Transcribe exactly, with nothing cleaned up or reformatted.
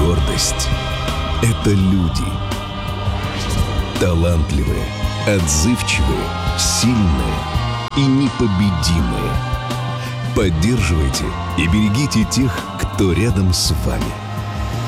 Гордость — это люди. Талантливые, отзывчивые, сильные и непобедимые. Поддерживайте и берегите тех, кто рядом с вами.